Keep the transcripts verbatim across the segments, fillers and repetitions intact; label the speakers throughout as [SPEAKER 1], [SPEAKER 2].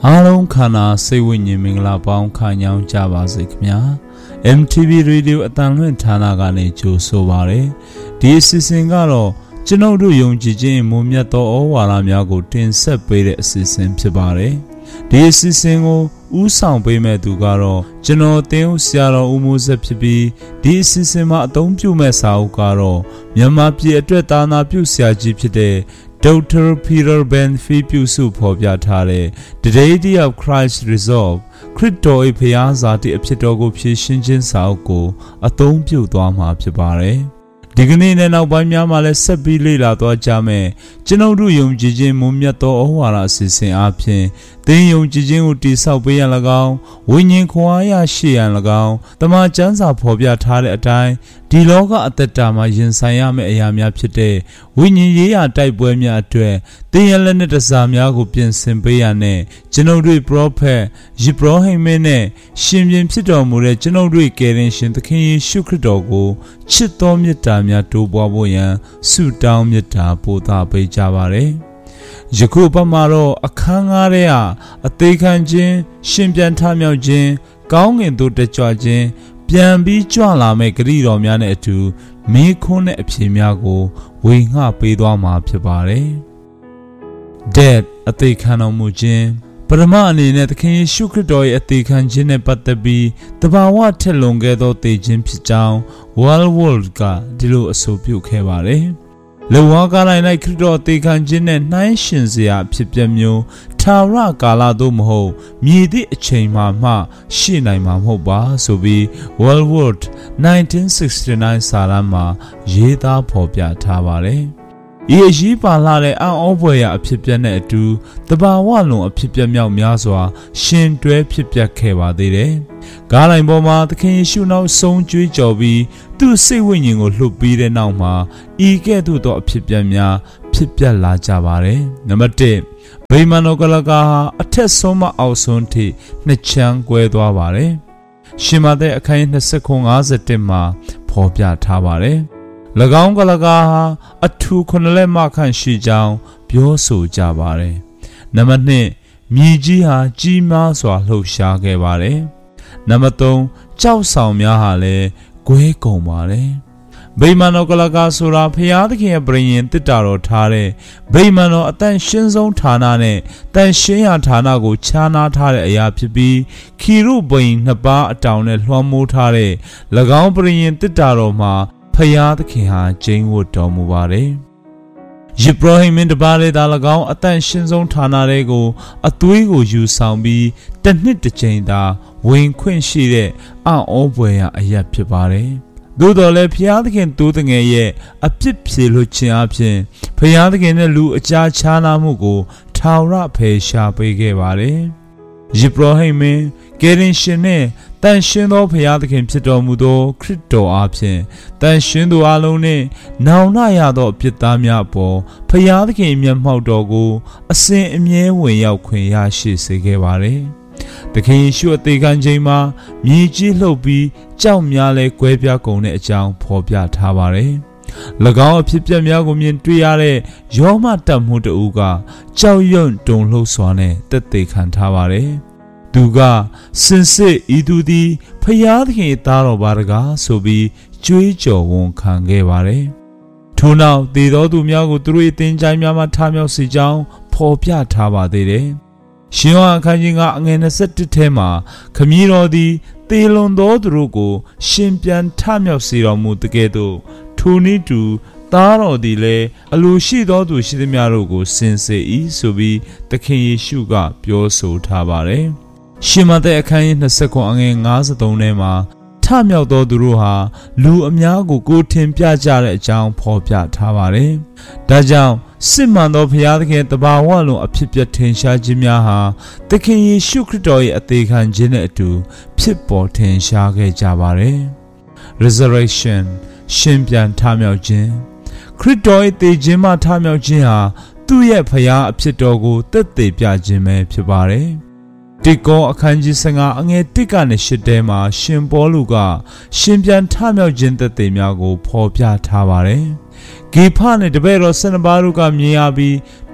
[SPEAKER 1] အားလုံးခန္ဓာစိတ်ဝိညာဉ်မင်္ဂလာပေါင်းခံညောင်းကြပါစေခင်ဗျာ M T V Radio အတန်လွင့်ဌာနကနေကြိုဆိုပါရယ်ဒီအစီအစဉ်ကတော့ကျွန်ုပ်တို့ယုံကြည်ခြင်းမွန်မြတ်သောဩဝါဒများကိုတင်ဆက်ပေးတဲ့အစီအစဉ်ဖြစ်ပါတယ်ဒီအစီအစဉ်ကိုဥဆောင်ပေးမဲ့သူကတော့ကျွန်တော်တင်းဦးဆရာတော်ဦးမိုးဆက်ဖြစ်ပြီးဒီအစီအစဉ်မှာအသုံးပြုမဲ့စာအုပ်ကတော့မြန်မာပြည်အတွက်သာနာပြုဆရာကြီးဖြစ်တဲ့Doctor Peter Benfi ပြုစုဖော်ပြထားတဲ့ The Deity of Christ Resolve ခရစ်တော်၏ဖျားစာတိအဖြစ်တော်ကိုဖြည့်ရှင်းခြင်းစာအုပ်ကိုအသုံးပြုသွားမှာဖြစ်ပါတယ်ဒီကနေ့နဲ့နောက်ပိုင်းများမှာလည်းဆက်ပြီးလေ့လာသွားကြမယ်ကျွန်ုပ်တို့ယုံကြည်ခြင်းမွန်မြတ်သောဩဝါဒအစီအစဉ်အပြင်သင်ယုံကြည်ခြင်းကိုတည်ဆောက်ပေးရန်၎င်းဝိညာဉ်ခွန်အားရရှိရန်၎င်းတမန်ကျမ်းစာဖော်ပြထားတဲ့အတိုင်းဒီလောကအသက်တာမှာရင်ဆိုင်ရမယ့်အရာများဖြစ်တဲ့ဝိညာဉ်ရေးရာတိုက်ပွဲများအတွက်သင်ရလက်နဲ့တစားများကိုပြင်ဆင်ပေးရတဲ့ကျွန်ုပ်တို့ပရောဖက်ယေဘရဟိမင်းနဲ့ရှင်ပြန်ဖြစ်တော်မူတဲ့ကျွန်ုပ်တို့ကယ်တင်ရှင်သခင်ယေရှုခရစ်တော်ကိုချစ်တော်မြတ်တာများတိုးပွားဖို့ရန်ဆုတောင်းမြတ်တာပို့သပေးကြပါရယ်ယခုပတ်မှာတော့အခန်းငါးထဲကအသေးခံခြင်းရှင်ပြန်ထမြောက်ခြင်းကောင်းငင်သို့တကြွခြင်းပြန်ပြီးကြွလာမဲ့ဂရုတော်များနဲ့အတူမေးခွန်းနဲ့အဖြေများကိုဝေငှပေးသွားမှာဖြစ်ပါတယ်။ Death အသေးခံတော်မူခြင်းပရမအနေနဲ့သခင်ယေရှုခရစ်တော်ရဲ့အသေးခံခြင်းနဲ့ပတ်သက်ပြီးတဘာဝထက်လွန်ခဲ့သောသေခြင်းဖြစ်ကြောင်း World World ကဒီလိုအဆိုပြုခဲ့ပါတယ်။လေဝါကားလိုက်ခရစ်တော်အသေးခံခြင်းနဲ့နှိုင်းရှင်စရာဖြစ်ပျက်မျိုးထာဝရကာလသို့မဟုတ်မြည်သည့်အချိန်မှမှရှိနိုင်မှာမဟုတ်ပါဆိုပြီး World War nineteen sixty-nine စာတမ်းမှာရေးသားဖော်ပြထားပါတယ်။ဤအရေးပါလာတဲ့အံ့ဩဖွယ်ရာအဖြစ်ပြက်နဲ့အတူတဘာဝလုံးအဖြစ်ပြက်မြောက်များစွာရှင်တွဲဖြစ်ပျက်ခဲ့ပါသေးတယ်။ကားလိုင်ပေါ်မှာသခင်ယေရှုနောက်ဆုံးကြွေးကြော်ပြီးသူ့စိတ်ဝိညာဉ်ကိုလှုပ်ပြီးတဲ့နောက်မှာဤကဲ့သို့သောအဖြစ်ပြက်များဖြစ်ပျက်လာကြပါတယ်။နံပါတ်တစ်ဗိမာန်တော်ကလကာဟာအထက်ဆုံးမှအောက်ဆုံးထိနှစ်ချမ်းကွဲသွားပါတယ်။ရှင်မသက်အခန်းကြီးနှစ်ခုငါး၁၁မှာဖော်ပြထားပါတယ်။၎င်းကလကာဟာအထူခုနှစ်လက်မခန့်ရှိကြောင်းပြောဆိုကြပါတယ်။နံပါတ်နှစ်မြေကြီးဟာကြီးမားစွာလှုပ်ရှားခဲ့ပါတယ်။နံပါတ်သုံးကြောက်ဆောင်များဟာလည်းကွဲကုန်ပါတယ်။ဗိမာန်တော်ကလကာဆိုတာဖျားသခင်ရဲ့ပြရင်တစ်တာတော်ထားတဲ့ဗိမာန်တော်အတန်ရှင်းဆုံးဌာနနဲ့တန်ရှင်းရာဌာနကိုခြားနားထားတဲ့အရာဖြစ်ပြီးခီရုဘိန်နှစ်ပါးအတောင်နဲ့လွှမ်းမိုးထားတဲ့၎င်းပြရင်တစ်တာတော်မှာဖယားသခင်ဟာကျင်းဝတ်တော်မူပါတယ်။ယေဘရဟိမင်းတပါးလေးသာ၎င်းအတန်ရှင်းဆုံးဌာနတွေကိုအသွေးကိုယူဆောင်ပြီးတစ်နှစ်တစ်ကြိမ်သာဝင်ခွင့်ရှိတဲ့အံ့ဩဖွယ်ရာအရာဖြစ်ပါတယ်။သို့တော်လည်းဖယားသခင်တိုးတငယ်ရဲ့အပြစ်ဖြေလွှတ်ခြင်းအပြင်ဖယားသခင်နဲ့လူအကြားခြားနာမှုကိုထာဝရဖယ်ရှားပေးခဲ့ပါတယ်။ယေဘရဟိမင်းကယ်တင်ရှင်နဲ့တန်ရှင်းသောဖယားသခင်ဖြစ်တော်မူသောခရစ်တော်အားဖြင့်တန်ရှင်းသူအလုံးနှင့်နောင်နှရသောအပြစ်သားများအပေါ်ဖယားသခင်မျက်မှောက်တော်ကိုအစဉ်အမြဲဝင်ရောက်ခွင့်ရရှိစေခဲ့ပါတယ်။သခင်ယေရှုအသေးခံခြင်းမှာမြေကြီးလှုပ်ပြီးကြောက်များလဲကွဲပြားကုန်တဲ့အကြောင်းဖော်ပြထားပါတယ်။၎င်းအဖြစ်ပြက်များကိုမြင်တွေ့ရတဲ့ယောမတတ်မှုတဦးကကြောက်ရွံ့တုန်လှုပ်စွာနဲ့တက်သေးခံထားပါတယ်။သူကစင်စစ်ဤသူသည်ဖယားသခင်သားတော်ပါတကားဆိုပြီးကြွေးကြော်ဝန်ခံခဲ့ပါတယ်။ထို့နောက်သေသောသူများကိုသူတို့၏သင်္ချိုင်းများမှထမြောက်စေကြောင်းဖော်ပြထားပါသေးတယ်။ရှင်ယောဟန်အခန်းကြီးကအငယ်၂၁ထဲမှာခမည်းတော်သည်သေလွန်သောသူတို့ကိုရှင်ပြန်ထမြောက်စေတော်မူတကယ်သို့ထိုနည်းတူသားတော်သည်လည်းအလိုရှိသောသူရှိသမျှတို့ကိုစင်စစ်၏ဆိုပြီးသခင်ယေရှုကပြောဆိုထားပါတယ်။ရှင်မသက်အခန်းကြီး၂၉အငယ်၅၃ထဲမှာထမြောက်သောသူတို့ဟာလူအများကိုကိုယ်ထင်ပြကြတဲ့အကြောင်းဖော်ပြထားပါတယ်။ဒါကြောင့်စစ်မှန်သောဘုရားသခင်တဘာဝလုံးအဖြစ်ပြထင်ရှားခြင်းများဟာသခင်ယေရှုခရစ်တော်ရဲ့အသေးခံခြင်းနဲ့အတူဖြစ်ပေါ်ထင်ရှားခဲ့ကြပါတယ်။ Resurrection ရှင်ပြန်ထမြောက်ခြင်းခရစ်တော်ရဲ့သေခြင်းမှထမြောက်ခြင်းဟာသူ့ရဲ့ဘုရားအဖြစ်တော်ကိုသက်သေပြခြင်းပဲဖြစ်ပါတယ်။တိကောအခန်းကြီး၁၅အငယ်၁ကနေ၈ထဲမှာရှင်ပေါလုကရှင်ပြန်ထမြောက်ခြင်းသက်သေများကိုဖော်ပြထားပါတယ်။ဂေဖနဲ့တပည့်တော်၁၂ပါးတို့ကမြင်ရပြီးထ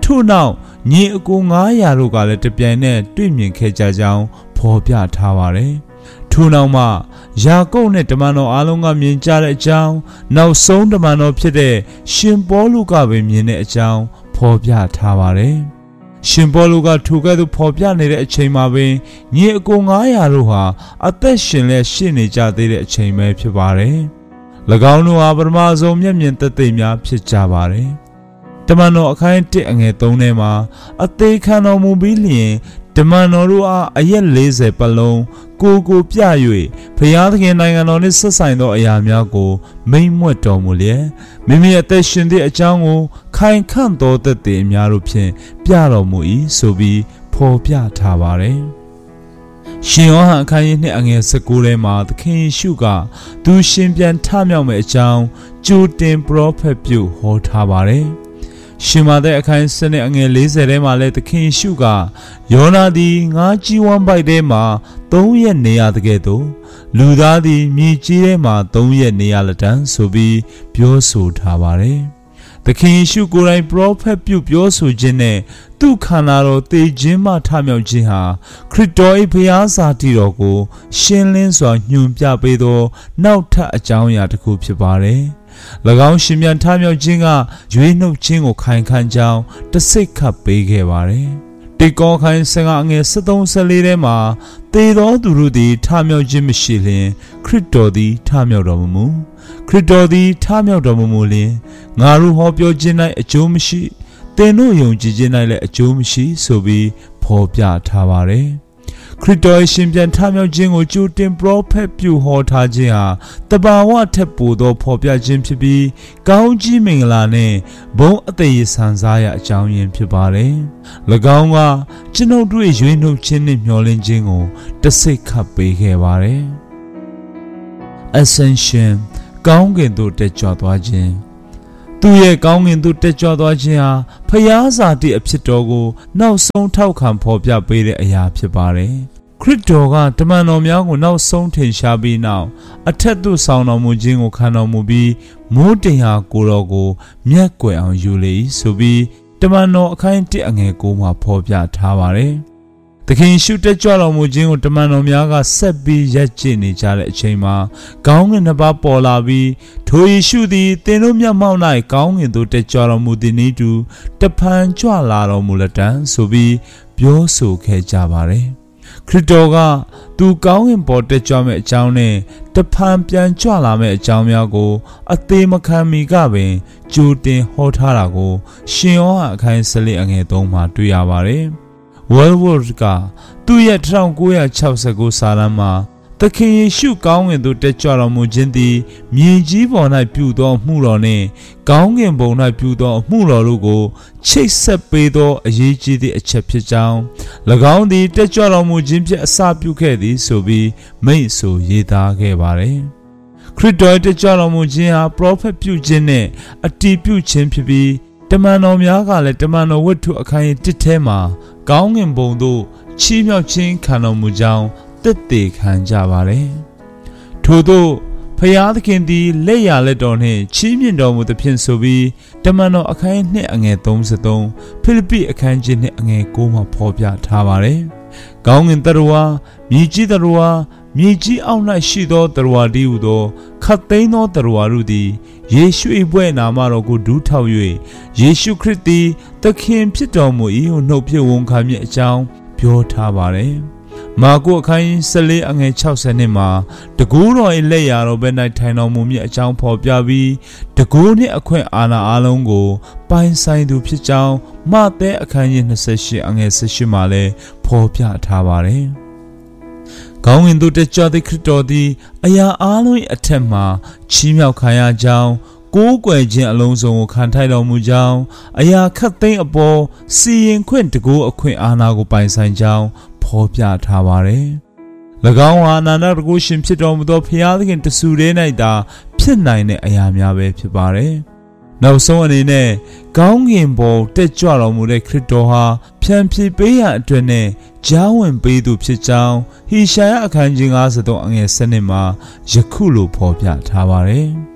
[SPEAKER 1] ထို့နောက်ညီအကိုငါးရာတို့ကလည်းတပြိုင်နက်တွေ့မြင်ခဲ့ကြကြောင်းဖော်ပြထားပါတယ်။ထို့နောက်မှယာကုပ်နဲ့တမန်တော်အားလုံးကမြင်ကြတဲ့အကြောင်းနောက်ဆုံးတမန်တော်ဖြစ်တဲ့ရှင်ပေါလုကပဲမြင်တဲ့အကြောင်းဖော်ပြထားပါတယ်။ရှင်ပေါလုကထိုကဲ့သို့ဖော်ပြနေတဲ့အချိန်မှာပင်ညီအကိုငါးရာတို့ဟာအသက်ရှင်လျက်ရှိနေကြသေးတဲ့အချိန်ပဲဖြစ်ပါတယ်။၎င်းတို့ဟာပထမဆုံးမျက်မြင်သက်သေများဖြစ်ကြပါတယ်။တမန်တော်အခန်းတစ်အငယ်သုံးထဲမှာအသေးခံတော်မူပြီးလျင်တမန်တော်တို့အားအရက်လေးဆယ်ပတ်လုံးကိုကိုပြ၍ဘုရားသခင်နိုင်ငံတော်နှင့်ဆက်ဆိုင်သောအရာများကိုမိန့်မြွက်တော်မူလျက်မိမိအသက်ရှင်သည့်အကြောင်းကိုခိုင်ခန့်သောသက်သေအများတို့ဖြင့်ပြတော်မူ၏ဆိုပြီးဖော်ပြထားပါတယ်။ရှင်ယောဟန်အခန်းကြီးနှစ်အငယ်၁၉ထဲမှာသခင်ယေရှုကသူရှင်ပြန်ထမြောက်မယ့်အကြောင်းကြိုတင်ပရောဖက်ပြုဟောထားပါတယ်။ရှင်မာသက်အခန်းစနစ်အငယ်၄၀ထဲမှာလည်းသခင်ယေရှုကယောနာသည်ငါးကြီးဝမ်းပိုက်ထဲမှာသုံးရက်နေရတဲ့ကဲ့သို့လူသားသည်မြေကြီးထဲမှာသုံးရက်နေရလက်တန်းဆိုပြီးပြောဆိုထားပါတယ်။သခင်ယေရှုကိုယ်တိုင်ပရောဖက်ပြုပြောဆိုခြင်းနဲ့သူ့ခန္ဓာတော်သေခြင်းမှထမြောက်ခြင်းဟာခရစ်တော်၏ဘုရားစာတည်တော်ကိုရှင်းလင်းစွာညွှန်ပြပေးသောနောက်ထပ်အကြောင်းအရာတစ်ခုဖြစ်ပါတယ်။၎င်းရှင်ပြန်ထမြောက်ခြင်းကရွေးနှုတ်ခြင်းကိုခိုင်ခန့်ကြောင်းတစိတ်ခတ်ပေးခဲ့ပါတယ်။တေကောခိုင်ဆင်ကအငယ်၁၃ ၁၄ထဲမှာသေသောသူတို့သည်ထမြောက်ခြင်းမရှိလျင်ခရစ်တော်သည်ထမြောက်တော်မမူခရစ်တော်သည်ထမြောက်တော်မမူလျင်ငါတို့ဟောပြောခြင်း၌အကျိုးမရှိသင်တို့ယုံကြည်ခြင်း၌လည်းအကျိုးမရှိဆိုပြီးဖော်ပြထားပါတယ်။ခရစ်တော်ရှင်ပြန်ထမြောက်ခြင်းကိုကြိုတင်ပရောဖက်ပြုဟောထားခြင်းဟာတဘာဝထက်ပိုသောဖော်ပြခြင်းဖြစ်ပြီးကောင်းကြီးမင်္ဂလာနဲ့ဘုန်းအသက်ရဆန်စားရာအကြောင်းရင်းဖြစ်ပါတယ်။၎င်းကကျွန်ုပ်တို့ရွေးနှုတ်ခြင်းနဲ့မျှော်လင့်ခြင်းကိုတစိတ်ခတ်ပေးခဲ့ပါတယ်။ Ascension ကောင်းကင်သို့တက်ကြွသွားခြင်းသူရဲ့ကောင်းကင်သို့တက်ကြွသွားခြင်းဟာဖျားစာတိအဖြစ်တော်ကိုနောက်ဆုံးထောက်ခံဖော်ပြပေးတဲ့အရာဖြစ်ပါတယ်။ခရစ်တော်ကတမန်တော်များကိုနောက်ဆုံးထင်ရှားပြီးနောက်အထက်သို့ဆောင်တော်မူခြင်းကိုခံတော်မူပြီးမိုးတင်ဟာကိုတော်ကိုမျက်ကွယ်အောင်ယူလေ၏ဆိုပြီးတမန်တော်အခန်းတစ်အငယ်ကိုမှာဖော်ပြထားပါတယ်။သခင်ရှုတက်ကြွတော်မူခြင်းကိုတမန်တော်များကဆက်ပြီးရက်ကျင့်နေကြတဲ့အချိန်မှာကောင်းကင်နှစ်ပါးပေါ်လာပြီးထိုယေရှုသည်သင်တို့မျက်မှောက်၌ကောင်းကင်သို့တက်ကြွတော်မူသည်နည်းတူတဖန်ကြွလာတော်မူလက်တံဆိုပြီးပြောဆိုခဲ့ကြပါတယ်။ခရစ်တော်ကသူကောင်းကင်ပေါ်တက်ကြွမဲ့အကြောင်းနဲ့တဖန်ပြန်ကြွလာမဲ့အကြောင်းများကိုအသေးမခံမီကပင်ကြိုတင်ဟောထားတာကိုရှင်ယောဟန်အခန်း၁၄အငယ်၃မှာတွေ့ရပါတယ်။ World ကသူ့ရဲ့၁၉၆၉စာတမ်းမှာသခင်ယေရှုကောင်းကင်သို့တက်ကြွတော်မူခြင်းသည်မြေကြီးပေါ်၌ပြုသောအမှုတော်နှင့်ကောင်းကင်ဘုံ၌ပြုသောအမှုတော်တို့ကိုချိတ်ဆက်ပေးသောအရေးကြီးသည့်အချက်ဖြစ်ကြောင်း၎င်းသည်တက်ကြွတော်မူခြင်းဖြင့်အစပြုခဲ့သည်ဆိုပြီးမိန့်ဆိုရေးသားခဲ့ပါတယ်။ခရစ်တော်တက်ကြွတော်မူခြင်းဟာပရောဖက်ပြုခြင်းနှင့်အတည်ပြုခြင်းဖြစ်ပြီးတမန်တော်များကလည်းတမန်တော်ဝတ္ထုအခန်းကြီးတစ်ထဲမှာကောင်းကင်ဘုံသို့ချီးမြှောက်ခြင်းခံတော်မူကြောင်းသက်သေခံကြပါတယ်။ထို့သောဖျားသခင်သည်လက်ရလက်တော်နှင့်ချီးမြှင့်တော်မူသဖြင့်ဆိုပြီးတမန်တော်အခန်းနှစ်အငယ်၃၃ဖိလိပ္ပိအခန်းကြီးနှစ်အငယ်၉မှာဖော်ပြထားပါတယ်။ကောင်းကင်တရဝါမြေကြီးတရဝါမြေကြီးအောက်၌ရှိသောတရဝါတည်းဟူသောခတ်သိမ်းသောတရဝါတို့သည်ယေရှု၏ဘွဲ့နာမတော်ကိုဒူးထောက်၍ယေရှုခရစ်သည်သခင်ဖြစ်တော်မူ၏ဟုနှုတ်ဖြစ်ဝန်ခံမည်အကြောင်းပြောထားပါတယ်။မာကုအခန်း၁၄အငယ်၆၀မှာတကူတော်၏လက်ရာတော်ဘက်၌ထိုင်တော်မူမည်အကြောင်းဖော်ပြပြီးတကူနှင့်အခွင့်အာဏာအလုံးကိုပိုင်ဆိုင်သူဖြစ်ကြောင်းမဿဲအခန်းကြီး၂၈အငယ်၁၈မှာလည်းဖော်ပြထားပါတယ်။ကောင်းကင်သို့တက်ကြွသည့်ခရစ်တော်သည်အရာအားလုံး၏အထက်မှချီးမြှောက်ခံရကြောင်းကိုးကွယ်ခြင်းအလုံးစုံကိုခံထိုက်တော်မူကြောင်းအရာခတ်သိမ်းအပေါ်စီရင်ခွင့်တကူအခွင့်အာဏာကိုပိုင်ဆိုင်ကြောင်းဖော်ပြထားပါတယ်။၎င်းဟာအနန္တတကုရှင်ဖြစ်တော်မူသောဖျားသခင်တဆူတည်း၌သာဖြစ်နိုင်တဲ့အရာများပဲဖြစ်ပါတယ်။နောက်ဆုံးအနေနဲ့ကောင်းကင်ဘုံတက်ကြွတော်မူတဲ့ခရစ်တော်ဟာဖြန့်ဖြေပေးရန်အတွက်နဲ့ကြားဝင်ပေးသူဖြစ်ကြောင်းဟေရှာယအခန်းကြီး၅၃အငယ်၁၂မှာယခုလိုဖော်ပြထားပါတယ်။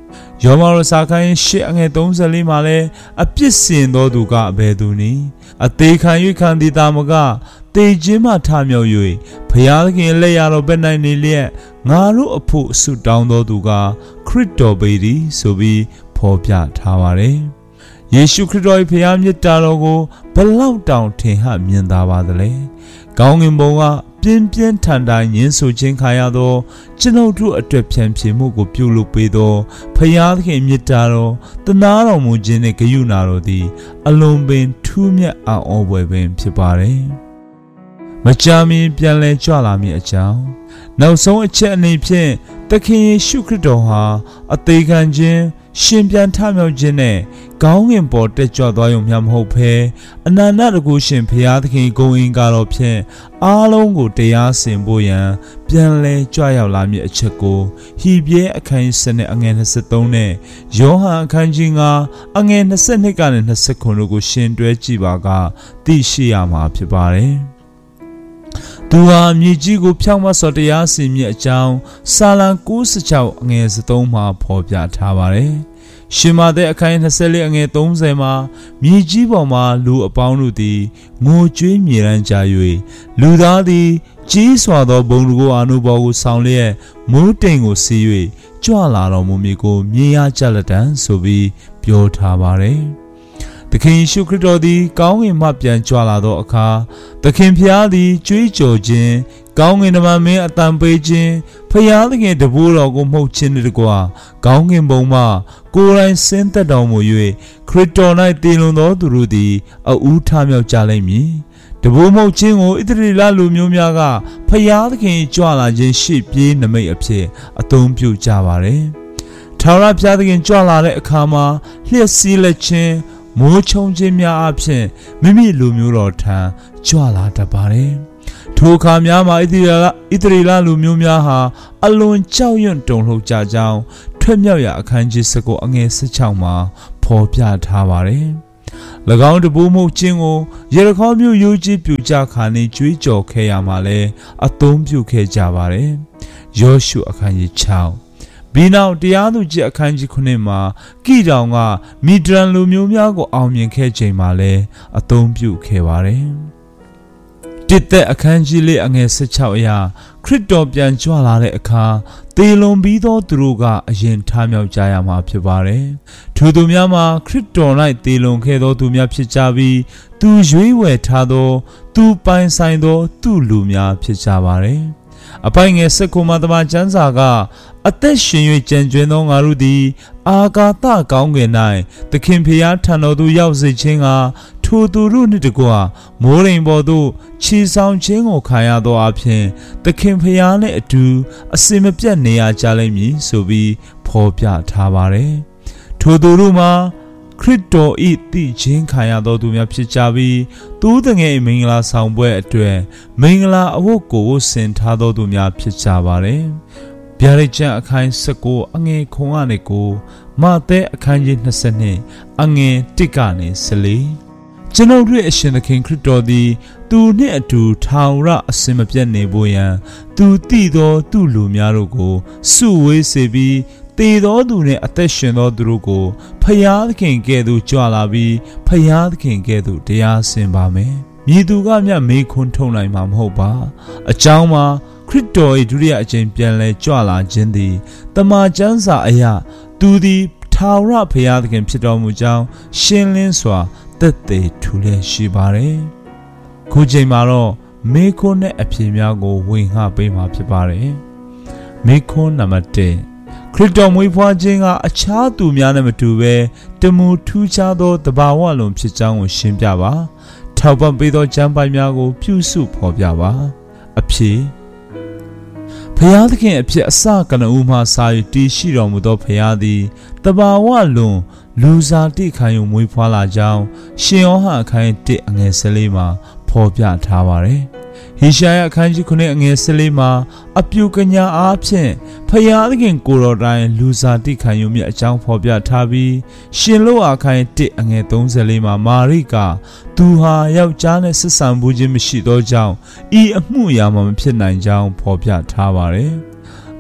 [SPEAKER 1] ယောမရောစာခိုင်းရှစ်အငယ်သုံးဆယ်လေးမှာလည်းအပြစ်စင်သောသူကအဘယ်သူနည်းအသေးခံ၍ခံသည်တာမကတေခြင်းမှထမြောက်၍ဘုရားသခင်လက်ရတော်ဘက်၌နေလျက်ငါတို့အဖို့ဆုတောင်းတော်သူကခရစ်တော်ပေသည်ဆိုပြီးဖော်ပြထားပါတယ်။ယေရှုခရစ်တော်၏ဘုရားမြတ်တာတော်ကိုဘလောက်တောင်ထင်ဟမြင်သာပါသလဲ။ကောင်းကင်ဘုံကပြင်းပြင်းထန်ထန်ညှင်းဆိုခြင်းခါရသောကျွန်ုပ်တို့အတွက်ဖြန့်ဖြေမှုကိုပြုလုပ်ပေးသောဘုရားသခင်မြတ်တာတော်တနာတော်မူခြင်းနှင့်ဂရုဏာတော်သည်အလွန်ပင်ထူးမြတ်အံ့ဩဖွယ်ပင်ဖြစ်ပါတယ်။မကြာမီပြန်လည်ကြွလာမည်အကြောင်းနောက်ဆုံးအချက်အနေဖြင့်သခင်ယေရှုခရစ်တော်ဟာအသေးခံခြင်းရှင်ပြန်ထမြောက်ခြင်းနဲ့ကောင်းကင်ပေါ်တက်ကြွသွားရုံမျှမဟုတ်ဘဲအနန္တတကုရှင်ဘုရားသခင်ဂုဏ်အင်္ဂါတော်ဖြင့်အားလုံးကိုတရားစင်ဖို့ရန်ပြန်လဲကြွရောက်လာမည့်အချက်ကိုဟိပြဲအခန်းကြီး အငယ်နှစ်ဆယ်သုံးနဲ့ယောဟန်အခန်းကြီး ၅အငယ်နှစ်ဆယ်နှစ်ကနေနှစ်ဆယ်ခုတို့ကိုရှင်တွဲကြည့်ပါကသိရှိရမှာဖြစ်ပါတယ်သူဟာမြေကြီးကိုဖြောင့်မတ်စွာတရားစီရင်အကြောင်းစာလံ၉၆အငယ်သုံးမှာဖော်ပြထားပါတယ်။ရှင်မာသက်အခန်း၂၄အငယ်၃၀မှာမြေကြီးပေါ်မှာလူအပေါင်းတို့သည်ငိုကြွေးမြေရန်ကြ၍လူသားသည်ကြီးစွာသောဘုံတကူအာနုဘော်ကိုဆောင်လျက်မိုးတိမ်ကိုစီး၍ကြွလာတော်မူမည်ကိုမြင်ရကြလက်တံဆိုပြီးပြောထားပါတယ်။သခင်ယေရှုခရစ်တော်သည်ကောင်းကင်မှပြန်ကြွလာသောအခါသခင်ဖျားသည်ကြွေးကြော်ခြင်းကောင်းကင်တမန်မင်းအတန်ပေးခြင်းဖျားသခင်တပည့်တော်ကိုမှုတ်ခြင်းတကွာကောင်းကင်ဘုံမှကိုယ်တိုင်ဆင်းသက်တော်မူ၍ခရစ်တော်၌တည်လွန်သောသူတို့သည်အဦးထမြောက်ကြလိမ့်မည်တပည့်မှုတ်ခြင်းကိုဣသရေလလူမျိုးများကဖျားသခင်ကြွလာခြင်းရှေ့ပြေးနမိတ်အဖြစ်အသုံးပြုကြပါတယ်ထာဝရဘုရားသခင်ကြွလာတဲ့အခါမှာလျှက်စီးလက်ခြင်းမိုးချုံခြင်းများအဖြစ်မိမိလူမျိုးတော်ထံကြွလာတတ်ပါတယ်။ထိုအခါများမှာဣသရေလဣသရေလလူမျိုးများဟာအလွန်ကြောက်ရွံ့တုန်လှုပ်ကြကြောင်းထွက်မြောက်ရာအခန်းကြီး ၁၉အငယ်၁၆မှာဖော်ပြထားပါတယ်။၎င်းတပူးမှုချင်းကိုယေရခေါမြို့ရိုးကြီးပြူကြခါနေကြွေးကြော်ခဲ့ရမှာလဲအသုံးပြုခဲ့ကြပါတယ်။ယောရှုအခန်းကြီး၆ပြီးနောက်တရားသူကြီးအခန်းကြီး ခုနှစ်မှာကိတောင်ကမီဒရန်လူမျိုးများကိုအောင်မြင်ခဲ့ချိန်မှာလည်းအသုံးပြုခဲ့ပါတယ်။တစ်သက်အခန်းကြီး လေးအငယ်၁၆အရာခရစ်တော်ပြန်ကြွလာတဲ့အခါသေလွန်ပြီးသောသူတို့ကအရင်ထမြောက်ကြရမှာဖြစ်ပါတယ်။ထိုသူများမှာခရစ်တော်၌သေလွန်ခဲ့သောသူများဖြစ်ကြပြီးသူရွေးဝယ်ထားသောသူပိုင်ဆိုင်သောသူလူများဖြစ်ကြပါတယ်။အပိုင်ငယ်စက္ကူမှာတမန်ကျမ်းစာကအသက်ရှင်၍ကြံကျွင်းသောငါတို့သည်အာကာသကောင်းကင်၌သခင်ဖျားထံတော်သို့ရောက်စေခြင်းကထိုသူတို့နှင့်တကွမိုးရိမ်ပေါ်သို့ခြေဆောင်ခြင်းကိုခံရသောအဖြစ်သခင်ဖျားနှင့်အတူအစင်မပြတ်နေရကြလိမ့်မည်ဆိုပြီးဖော်ပြထားပါတယ်။ထိုသူတို့မှာခရစ်တော်၏တည်ခြင်းခံရသောသူများဖြစ်ကြပြီးသူတငယ်မင်္ဂလာဆောင်ပွဲအတွက်မင်္ဂလာအဝတ်ကိုဆင်ထားသောသူများဖြစ်ကြပါတယ်။ဗျာဒိတ်ကျမ်းအခန်း၁၉အငယ်ခုကနေကိုမဿဲအခန်းကြီး၂၂အငယ်၁ကနေ၁၄ကျွန်ုပ်တို့အရှင်သခင်ခရစ်တော်သည်သူနှင့်အတူထောင်ရအစင်မပြတ်နေဖို့ရန်သူတည်သောသူလူများတို့ကိုစုဝေးစေပြီးသေသောသူနှင့်အသက်ရှင်သောသူတို့ကိုဖယားသခင်ကဲ့သို့ကြွလာပြီးဖယားသခင်ကဲ့သို့တရားဆင်ပါမယ်။မြည်သူကမြတ်မေးခွန်းထုတ်နိုင်မှာမဟုတ်ပါ။အကြောင်းမှာခရစ်တော်၏ဒုတိယအကြိမ်ပြန်လည်ကြွလာခြင်းသည်တမန်ကျမ်းစာအရသူသည်ထာဝရဖယားသခင်ဖြစ်တော်မူကြောင်းရှင်းလင်းစွာသက်သေထူလျက်ရှိပါတယ်။ခုချိန်မှာတော့မေးခွန်းနဲ့အဖြေများကိုဝင်ဟပေးမှာဖြစ်ပါတယ်။မေးခွန်းနံပါတ်၁ခရစ်တော်မွေးဖွားခြင်းကအခြားသူများနဲ့မတူဘဲတမူထူးခြားသောတဘာဝလုံးဖြစ်ကြောင်းကိုရှင်းပြပါထောက်ပံ့ပေးသောကျမ်းပိုင်များကိုပြုစုဖော်ပြပါအဖြေဖျားသခင်အဖြစ်အစကနဦးမှစာ၍တည်ရှိတော်မူသောဖျားသည်တဘာဝလုံးလူစားတိခံယူမွေးဖွားလာကြောင်းရှင်ယောဟန်အခန်းတစ်အငယ်၁၄မှာဖော်ပြထားပါတယ်ဟေရှာယအခန်းကြီးခုနှစ်အငယ်၁၄မှာအပြုကညာအားဖြင့်ဖယားသခင်ကိုတော်တိုင်လူစားတိခံယူမြတ်အကြောင်းဖော်ပြထားပြီးရှင်လောအခန်းတစ်အငယ်၃၄မှာမာရိကသူဟာယောက်ျားနဲ့ဆက်ဆံမှုခြင်းမရှိသောကြောင့်ဤအမှုရာမှာမဖြစ်နိုင်ကြောင်းဖော်ပြထားပါတယ်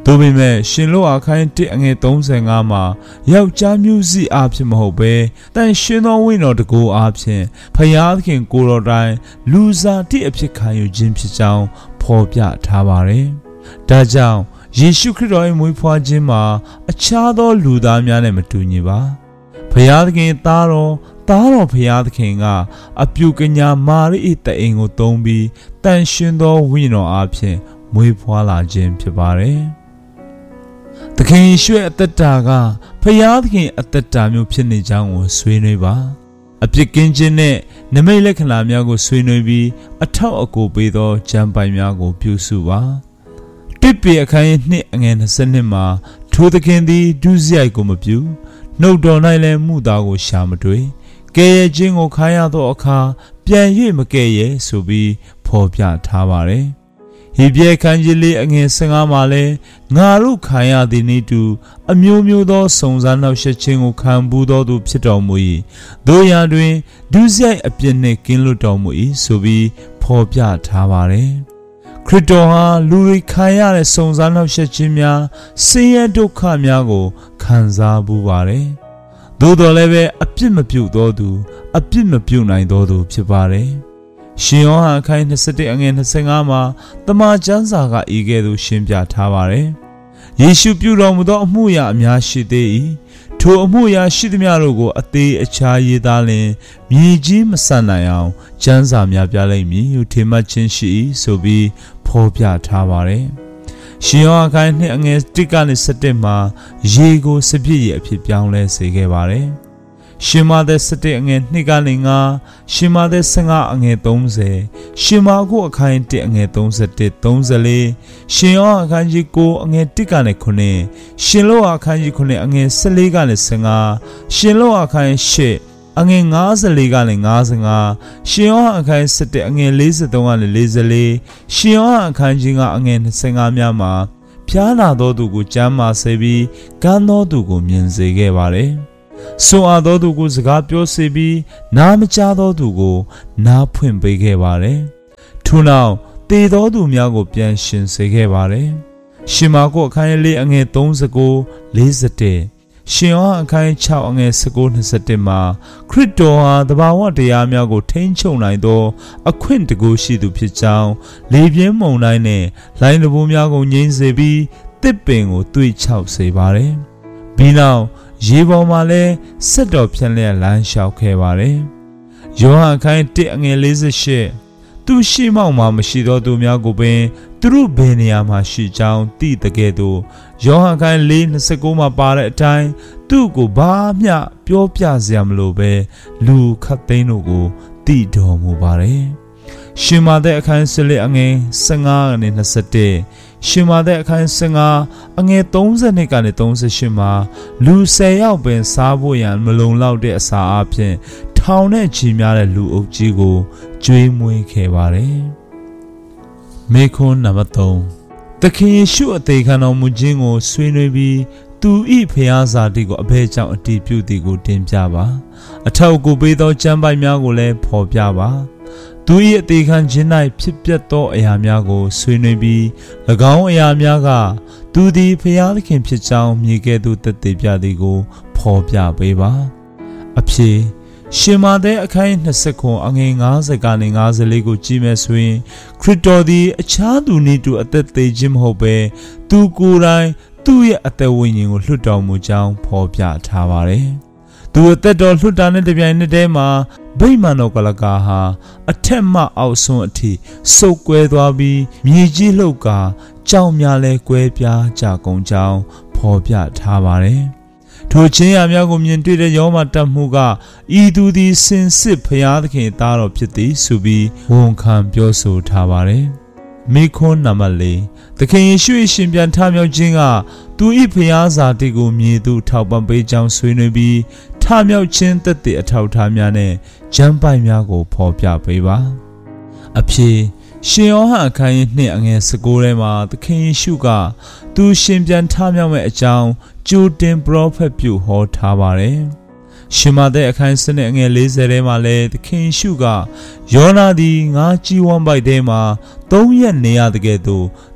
[SPEAKER 1] သို့ပေမဲ့ရှင်လို့အခန်းတစ်အငယ်သုံးဆယ်ငါမှာယောက်ျားမျိုးစိအားဖြင့်မဟုတ်ဘဲတန်ရှင်သောဝိညာဉ်တော်တကူအားဖြင့်ဖယားသခင်ကိုယ်တော်တိုင်လူစားတိအဖြစ်ခံယူခြင်းဖြစ်ကြောင်းဖော်ပြထားပါတယ်။ဒါကြောင့်ယေရှုခရစ်တော်၏မွေးဖွားခြင်းမှာအခြားသောလူသားများနဲ့မတူညီပါ။ဖယားသခင်သားတော်သားတော်ဖယားသခင်ကအပြုကညာမာရိ၏တအိမ်ကိုသုံးပြီးတန်ရှင်သောဝိညာဉ်တော်အားဖြင့်မွေးဖွားလာခြင်းဖြစ်ပါတယ်။သခင်ယေရှုရဲ့အသက်တာကဖယားသခင်အသက်တာမျိုးဖြစ်နေကြောင်းကိုဆွေးနွေးပါအပြစ်ကင်းခြင်းနဲ့နမိတ်လက္ခဏာများကိုဆွေးနွေးပြီးအထောက်အကူပေးသောကျမ်းပိုင်များကိုပြုစုပါတစ်ပေအခန်းနှစ်အငယ်နှစ်ဆယ်နှစ်မှာထိုသခင်သည်ဒုစရိုက်ကိုမပြုနှုတ်တော်၌လည်းမှုသားကိုရှာမတွေ့ကဲရဲ့ခြင်းကိုခါရသောအခါပြန်၍မကဲရဲ့ဆိုပြီးဖော်ပြထားပါတယ်ဟေဘရဲခန်းကြီးလေးအငယ်၁၅မှာလဲငါတို့ခံရသည်နည်းတူအမျိုးမျိုးသောစုံစမ်းနှောက်ယှက်ခြင်းကိုခံပူးသောသူဖြစ်တော်မူ၏တို့ရာတွင်ဒုစရိုက်အပြစ်နှင့်ကင်းလွတ်တော်မူ၏ဆိုပြီးဖော်ပြထားပါတယ်ခရစ်တော်ဟာလူတွေခံရတဲ့စုံစမ်းနှောက်ယှက်ခြင်းများဆင်းရဲဒုက္ခများကိုခံစားပူးပါတယ်သို့တော်လည်းပဲအပြစ်မပြုသောသူအပြစ်မပြုနိုင်သောသူဖြစ်ပါတယ်ရှင်ယောဟန်အခန်း၂၁အငယ်၂၅မှာတမန်ကျမ်းစာကဤကဲ့သို့ရှင်းပြထားပါတယ်။ယေရှုပြုတော်မူသောအမှုရာအများရှိသေး၏။ထိုအမှုရာရှိသမျှတို့ကိုအသေးအခြားရေးသားလင်မြေကြီးမဆန်နိုင်အောင်ကျမ်းစာများပြလိမ့်မည်ဟုထင်မှတ်ခြင်းရှိ၏ဆိုပြီးဖော်ပြထားပါတယ်။ရှင်ယောဟန်အခန်း၂အငယ်၁ကနေ၁၁မှာရေကိုစပြည့်ရအဖြစ်ပြောင်းလဲစေခဲ့ပါတယ်။ရှင်မာသက်၁၁အငယ်၂ကနေ၅ရှင်မာသက်၁၅အငယ်၃၀ရှင်မာကုအခန်း၁အငယ်၃၁ ၃၄ရှင်ယောဟန်အခန်းကြီး၉အငယ်၁ကနေ၉ရှင်လောအခန်းကြီး၉အငယ်၁၄ကနေ၁၅ရှင်လောအခန်း၈အငယ်၅၄ကနေ၅၅ရှင်ယောဟန်အခန်း၁၁အငယ်၄၃ကနေ၄၄ရှင်ယောဟန်အခန်းကြီး၅အငယ်၂၅များမှာဖျားနာသောသူကိုကျမ်းမာစေပြီးကန်းသောသူကိုမြင်စေခဲ့ပါတယ်ဆိုအပ်သောသူကိုစကားပြောစေပြီးနားမကြားသောသူကိုနားဖွင့်ပေးခဲ့ပါတယ်။ထို့နောက်တေသောသူများကိုပြန်ရှင်စေခဲ့ပါတယ်။ရှင်မာကုအခန်းလေးအငယ်၃၉ ၄၁ရှင်ယောဟန်အခန်း၆အငယ်၁၉ ၂၁မှာခရစ်တော်ဟာတဘာဝတရားများကိုထိန်းချုပ်နိုင်သောအခွင့်တကူရှိသူဖြစ်ကြောင်းလေပြင်းမုန်တိုင်းနဲ့လိုင်းတဘိုးများကိုငြိမ်းစေပြီးတစ်ပင်ကိုတွေးချောက်စေပါတယ်။ပြီးနောက်ရေပေါ်မှာလဲဆက်တော်ဖြန့်လျက်လမ်းလျှောက်ခဲ့ပါတယ်။ယောဟန်အခန်း၁အငယ်၄၈သူရှိမောက်မှာမရှိသောသူများကိုပင်သူတို့ဘယ်နေရာမှာရှိကြောင်းသိတဲ့ကဲ့သို့ယောဟန်အခန်း၄၂၉မှာပါတဲ့အတိုင်းသူ့ကိုဘာမျှပြောပြစရာမလိုပဲလူခတ်သိန်းတို့ကိုသိတော်မူပါတယ်။ရှင်မာသက်အခန်း၁၄အငယ်၁၅ကနေ၂၁ရှင်မာသက်အခန်း၁၅အငယ်၃၂ကနေ၃၈မှာလူ၁၀ယောက်ပင်စားဖို့ရန်မလုံလောက်တဲ့အစာအပြင်ထောင်နဲ့ချီများတဲ့လူအုပ်ကြီးကိုကျွေးမွေးခဲ့ပါတယ်။မေခွန်းနံပါတ်၃သခင်ယေရှုအသေးခံတော်မူခြင်းကိုဆွေးနွေးပြီးသူဤဖျားစာတိကိုအဘယ်ကြောင့်အတည်ပြုသည်ကိုတင်ပြပါအထောက်အကူပေးသောကျမ်းပိုက်များကိုလည်းဖော်ပြပါသူ၏အသေးခံခြင်း၌ဖြစ်ပျက်သောအရာများကိုဆွေးနွေးပြီး၎င်းအရာများကသူသည်ဖျားသခင်ဖြစ်ကြောင်းမြေကဲ့သို့သက်သေပြသည်ကိုဖော်ပြပေးပါအဖြေရှင်မာသက်အခန်း၂၉အငယ်၅၀ကနေ၅၄ကိုကြည့်မယ်ဆိုရင်ခရစ်တော်သည်အခြားသူနည်းတူအသက်သေးခြင်းမဟုတ်ဘဲသူကိုယ်တိုင်သူ့ရဲ့အသက်ဝိညာဉ်ကိုလွှတ်တော်မူကြောင်းဖော်ပြထားပါတယ်။သူအသက်တော်လွှတ်တာနဲ့တပြိုင်နက်တည်းမှာဗိမာန်တော်ကလကာဟာအထက်မှအောက်ဆုံးအထိစုပ်ကွဲသွားပြီးမြေကြီးလှုပ်ကာကြောင်များလဲကွဲပြားကြကုန်ကြောင်းဖော်ပြထားပါတယ်။ထိုချင်းရာများကိုမြင်တွေ့တဲ့ယောမတတ်မှုကဤသူသည်စင်စစ်ဖျားသခင်သားတော်ဖြစ်သည်ဆိုပြီးဝန်ခံပြောဆိုထားပါတယ်။မိခွန်းနံပါတ်၄သခင်ယေရှု၏ရှင်ပြန်ထမြောက်ခြင်းကသူ၏ဖျားစာတိကိုမြည်သူထောက်ပံ့ပေးကြောင်းဆွေးနွေးပြီးထမြောက်ခြင်းသက်သေအထောက်အထားများနဲ့ကျမ်းပိုက်များကိုဖော်ပြပေးပါအဖြေရှင်ယောဟန်အခန်း၂အငယ်၁၉ထဲမှာသခင်ယေရှုကသူရှင်ပြန်ထမြောက်မဲ့အကြောင်းကြိုတင်ပရောဖက်ပြုဟောထားပါတယ်ရှင်မာသက်အခန်း၁၂အငယ်၄၀ထဲမှာလည်းသခင်ယေရှုကယောနာသည်ငါးကြီးဝမ်းပိုက်ထဲမှာသုံးရက်နေရတဲ့ကဲ့သို့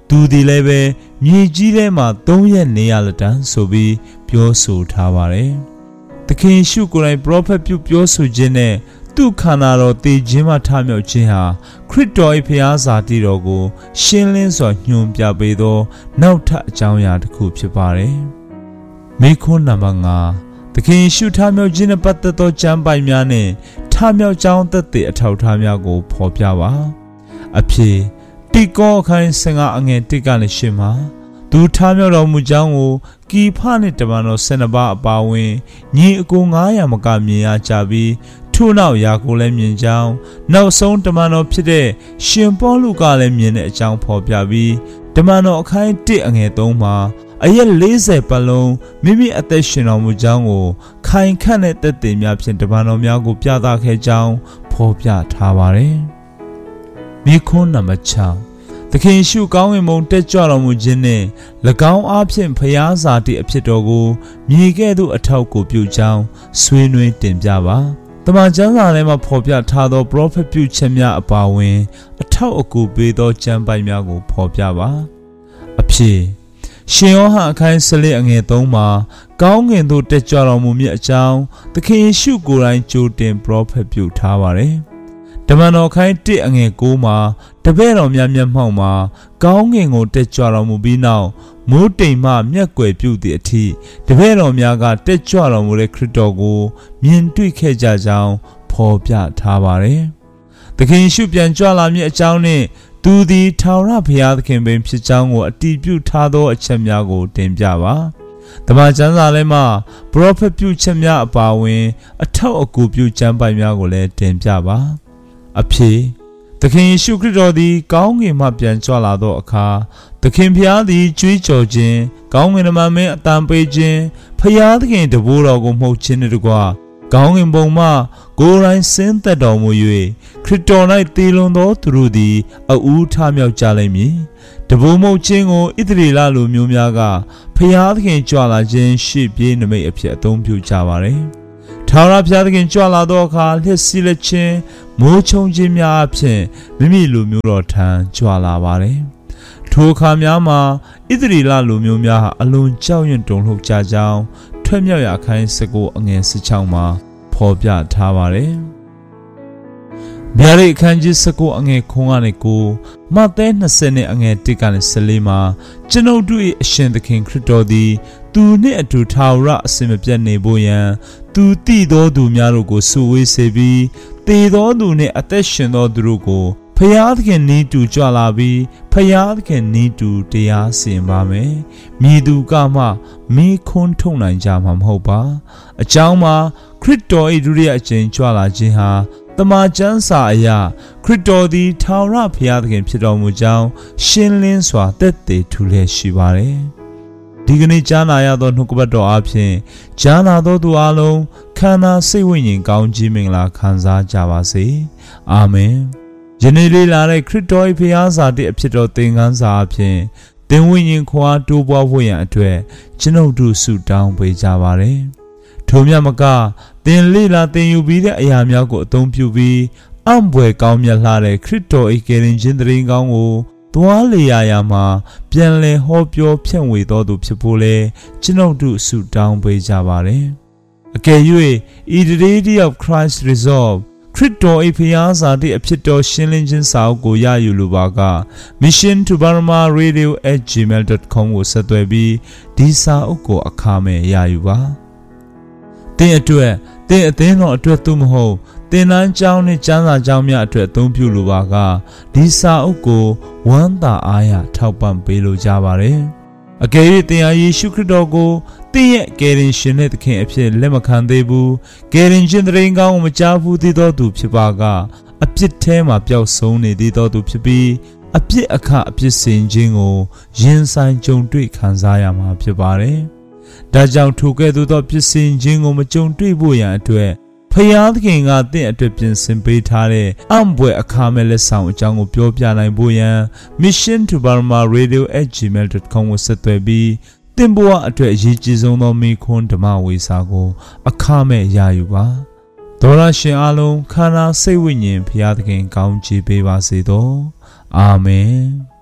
[SPEAKER 1] သူဒီလည်းပဲမြေကြီးထဲမှာသုံးရက်နေရလက်တန်းဆိုပြီးပြောဆိုထားပါတယ်။သခင်ရှုကိုယ်တိုင်ပရောဖက်ပြုပြောဆိုခြင်းနဲ့သူ့ခန္ဓာတော်တည်ခြင်းမှထမြောက်ခြင်းဟာခရစ်တော်၏ဖျားစာတိတော်ကိုရှင်းလင်းစွာညွှန်ပြပေးသောနောက်ထပ်အကြောင်းအရာတစ်ခုဖြစ်ပါတယ်။မိခွန်းနံပါတ်၅သခင်ရှုထမြောက်ခြင်းနဲ့ပတ်သက်သောကျမ်းပိုင်များနဲ့ထမြောက်ကြောင်းသက်သေအထောက်အထားများကိုဖော်ပြပါ။အဖြစ်တိကောအခန်း၁၅အငယ်၁ကနေ၈မှာသူထမြောက်တော်မူကြောင်းကိုကီဖနှင့်တမန်တော်၁၂ပါးအပါအဝင်ညီအကို၅ရာမကမြင်ရကြပြီးထို့နောက်ယာကိုလည်းမြင်ကြောင်းနောက်ဆုံးတမန်တော်ဖြစ်တဲ့ရှင်ပေါလုကလည်းမြင်တဲ့အကြောင်းဖော်ပြပြီးတမန်တော်အခန်း၁အငယ်၃မှာအရက်၄၀ပတ်လုံးမိမိအသက်ရှင်တော်မူကြောင်းကိုခိုင်ခန့်တဲ့သက်သေများဖြင့်တမန်တော်များကိုပြသခဲ့ကြောင်းဖော်ပြထားပါတယ်။မိခွန်းနံပါတ်၆သခင်ရှုကောင်းဝင်မုံတက်ကြွတော်မူခြင်းနှင့်၎င်းအားဖြင့်ဖျားစာတိအဖြစ်တော်ကိုမြေကဲ့သို့အထောက်ကိုပြုကြောင်းဆွေးနွေးတင်ပြပါတမန်ကျမ်းစာထဲမှာဖော်ပြထားသောပရောဖက်ပြုချက်များအပါအဝင်အထောက်အကူပေးသောကျမ်းပိုင်များကိုဖော်ပြပါအဖြစ်ရှင်ယောဟန်အခန်း၁၄အငယ်၃မှာကောင်းကင်သို့တက်ကြွတော်မူမည်အကြောင်းသခင်ယေရှုကိုယ်တိုင်ကြိုတင်ပရောဖက်ပြုထားပါတယ်တမန်တော်ခိုင်း၁အငယ်၉မှာတပည့်တော်များမျက်မှောက်မှာကောင်းကင်ကိုတက်ကြွတော်မူပြီးနောက်မိုးတိမ်မှမျက်ကွယ်ပြုသည့်အထိတပည့်တော်များကတက်ကြွတော်မူတဲ့ခရစ်တော်ကိုမြင်တွေ့ခဲ့ကြကြောင်းဖော်ပြထားပါတယ်။သခင်ယေရှုပြန်ကြွလာမည်အကြောင်းနှင့်သူသည်ထာဝရဘုရားသခင်ပင်ဖြစ်ကြောင်းကိုအတည်ပြုထားသောအချက်များကိုတင်ပြပါ။တမန်ကျမ်းစာထဲမှာပရောဖက်ပြုချက်များအပါအဝင်အထောက်အကူပြုကျမ်းပိုင်များကိုလည်းတင်ပြပါ။အဖြစ်သခင်ယေရှုခရစ်တော်သည်ကောင်းကင်မှပြန်ကြွလာသောအခါသခင်ဖျားသည်ကြွေးကြော်ခြင်းကောင်းကင်နမမင်းအတန်ပေးခြင်းဖျားသခင်တဘိုးတော်ကိုမှုတ်ခြင်းတို့ကကောင်းကင်ဘုံမှကိုယ်တိုင်ဆင်းသက်တော်မူ၍ခရစ်တော်၌တည်လွန်သောသူတို့သည်အဦးထမြောက်ကြလိမ့်မည်တဘိုးမှုတ်ခြင်းကိုဣသရေလလူမျိုးများကဖျားသခင်ကြွလာခြင်းရှေ့ပြေးနမိတ်အဖြစ်အသုံးပြုကြပါれထာဝရဘုရားသခင်ကြွလာသောအခါလျှက်စီးလက်ခြင်းမိုးချုံခြင်းများအဖြစ်မိမိလူမျိုးတော်ထံကြွလာပါတယ်။ထိုအခါများမှာဣသရေလလူမျိုးများဟာအလွန်ကြောက်ရွံ့တုန်လှုပ်ကြကြောင်းထွက်မြောက်ရာအခန်း၁၉အငယ်၁၆မှာဖော်ပြထားပါတယ်။ဗျာဒိတ်အခန်းကြီး၁၉အငယ်၉ကနေ၉မဿဲ၂၀နဲ့အငယ်၁ကနေ၁၄မှာကျွန်ုပ်တို့၏အရှင်သခင်ခရစ်တော်သည်သူနှင့်အတူထာဝရအစဉ်မပြတ်နေဖို့ရန်သူတည်သောသူများတို့ကိုစုဝေးစေပြီးတည်သောသူနှင့်အသက်ရှင်သောသူတို့ကိုဖျားသခင်နီးတူကြွလာပြီးဖျားသခင်နီးတူတရားစီရင်ပါမယ်။မြည်သူကမှမိခွန်းထုတ်နိုင်ကြမှာမဟုတ်ပါ။အကြောင်းမှာခရစ်တော်၏ဒုတိယအကြိမ်ကြွလာခြင်းဟာတမန်ကျမ်းစာအရခရစ်တော်သည်ထာဝရဘုရားသခင်ဖြစ်တော်မူကြောင်းရှင်းလင်းစွာသက်သေထူလျက်ရှိပါတယ်။ဒီကနေ့ကြားနာရသောနှုတ်ကပတ်တော်အပြင်ကြားနာသောသူအလုံးခန္ဓာစိတ်ဝိညာဉ်ကောင်းကြီးမင်္ဂလာခံစားကြပါစေ။အာမင်။ယနေ့လေးလာတဲ့ခရစ်တော်၏ဘုရားစာတိအဖြစ်တော်သင်ခန်းစာအပြင်သင်ဝိညာဉ်ခွာတိုးပွားဖို့ရန်အတွက်ကျွန်ုပ်တို့ဆုတောင်းပေးကြပါရစေ။ထိုမြတ်မကသင်လေးလာသင်ယူပြီးတဲ့အရာများကိုအသုံးပြုပြီးအံ့ဖွယ်ကောင်းမြတ်လှတဲ့ခရစ်တော်၏ကယ်တင်ခြင်းတရင်ကောင်းကိုသွားလေရာရာမှာပြန်လည်ဟောပြောဖြန့်ဝေတော်သူဖြစ်ဖို့လဲကျွန်ုပ်တို့ဆုတောင်းပေးကြပါရစေ။အကယ်၍ in the day of Christ resolveခရစ်တော်၏ဖျားစာတိအဖြစ်တော်ရှင်းလင်းခြင်းစာအုပ်ကိုရယူလိုပါက mission to burma radio at gmail dot com ကိုဆက်သွယ်ပြီးဒီစာအုပ်ကိုအခမဲ့ရယူပါသင်အတွက်သင်အသင်းတော်အတွက်သို့မဟုတ်သင်တန်းကျောင်းနဲ့ကျမ်းစာကျောင်းများအတွက်အသုံးပြုလိုပါကဒီစာအုပ်ကိုဝမ်းသာအားရထောက်ပံ့ပေးလိုကြပါရယ်အကယ်၍သင်ဟာယေရှုခရစ်တော်ကိုသင်ရဲ့ကယ်တင်ရှင်နဲ့သခင်အဖြစ်လက်မခံသေးဘူးကယ်တင်ရှင်တရင်ကောင်းကိုမကြားဘူးသေးသောသူဖြစ်ပါကအပြစ်ထဲမှာပျောက်ဆုံးနေသေးသောသူဖြစ်ပြီးအပြစ်အခအပြစ်စင်ခြင်းကိုရင်ဆိုင်ကြုံတွေ့ခံစားရမှာဖြစ်ပါတယ်ဒါကြောင့်ထိုကဲ့သို့သောပြစ်စင်ခြင်းကိုမကြုံတွေ့ဖို့ရန်အတွက်ဖယားသခင်ကတင့်အတွက်ပြင်ဆင်ပေးထားတဲ့အံ့ဘွယ်အခါမဲ့လက်ဆောင်အကြောင်းကိုပြောပြနိုင်ဖို့ရန် mission to burma radio at gmail dot com ကိုဆက်သွယ်ပြီးသင်ဘဝအတွက်အရေးကြီးဆုံးသောမိခွန်းဓမ္မဝေစာကိုအခမဲ့ရယူပါဒေါရရှင်အားလုံးခန္ဓာစိတ်ဝိညာဉ်ဖယားသခင်ကောင်းချီးပေးပါစေသောအာမင်